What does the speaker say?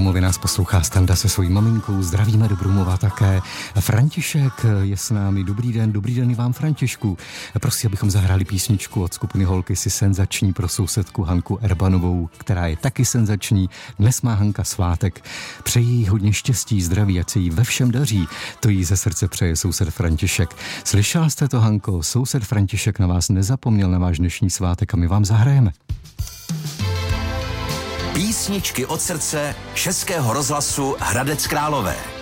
Brumově nás poslouchá Standa se svojí maminkou. Zdravíme do Brumova také. František je s námi. Dobrý den i vám, Františku. Prosím, abychom zahráli písničku od skupiny Holky si senzační pro sousedku Hanku Erbanovou, která je taky senzační. Dnes má Hanka svátek. Přeji jí hodně štěstí, zdraví, ať se jí ve všem daří. To jí ze srdce přeje soused František. Slyšela jste to, Hanko? Soused František na vás nezapomněl na váš dnešní svátek a my vám zahrajeme. Písničky od srdce Českého rozhlasu Hradec Králové.